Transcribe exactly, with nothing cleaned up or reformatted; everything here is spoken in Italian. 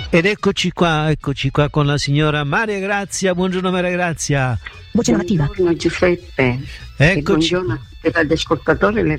Ed eccoci qua, eccoci qua con la signora Maria Grazia. Buongiorno Maria Grazia. Voce narrativa. Buongiorno Giuseppe. Eccoci. E buongiorno agli ascoltatori e le